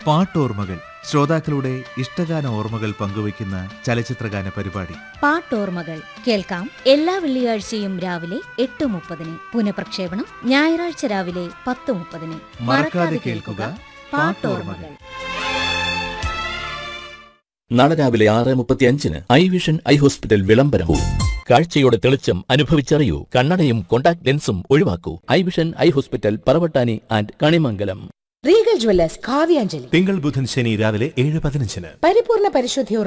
പാട്ടോർമ്മകൾ, ശ്രോതാക്കളുടെ ഇഷ്ടഗാന ഓർമ്മകൾ പങ്കുവയ്ക്കുന്ന ചലച്ചിത്രഗാന പരിപാടി. പാട്ടോർമ്മകൾ കേൾക്കാം എല്ലാ വെള്ളിയാഴ്ചയും രാവിലെ 8:30, പുനഃപ്രക്ഷേപണം ഞായറാഴ്ച രാവിലെ 10:30. മറക്കാതെ കേൾക്കുക പാട്ടോർമ്മകൾ. നാളെ രാവിലെ 6:35 ഐ വിഷൻ ഐ ഹോസ്പിറ്റൽ വിളംബരവും. കാഴ്ചയുടെ തെളിച്ചം അനുഭവിച്ചറിയൂ. കണ്ണടയും contact ലെൻസും ഒഴിവാക്കൂ. I vision eye hospital, Paravattani and Kanimangalam. Regal Jewellers Kavyanjali തിങ്കൾ ബുധൻ ശനി രാവിലെ 7:15. പരിപൂർണ പരിശുദ്ധി